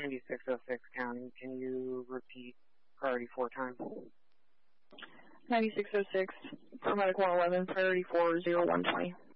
9606 County. Can you repeat priority 4 time? 9606 for Medical 111, priority 40120.